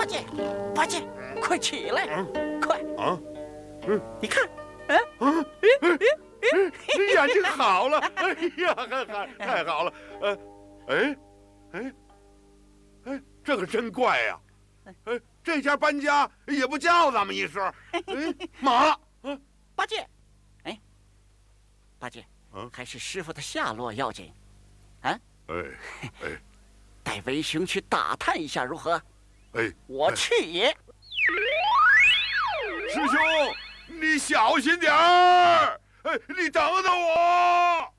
姐，八姐，快起来，快！ 啊， 你看， 眼睛好了，哎呀，太好了，这可真怪呀！这家搬家也不叫咱们一声，马， 八戒，八戒，还是师傅的下落要紧，啊？带为兄去打探一下如何？我去也。 师兄，你小心点儿！你等等我。